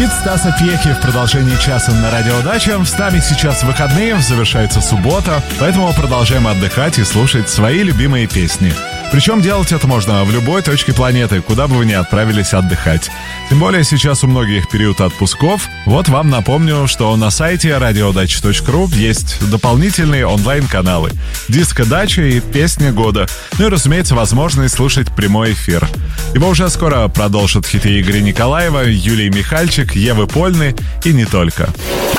Хит Стаса Пьехи в продолжении часа на Радио Дача. С нами сейчас выходные, завершается суббота, поэтому продолжаем отдыхать и слушать свои любимые песни. Причем делать это можно в любой точке планеты, куда бы вы ни отправились отдыхать. Тем более сейчас у многих период отпусков. Вот вам напомню, что на сайте radiodacha.ru есть дополнительные онлайн-каналы «Диско-дача» и «Песня года». Ну и, разумеется, возможность слушать прямой эфир. Его уже скоро продолжат хиты Игоря Николаева, Юлии Михальчик, Евы Польны и не только.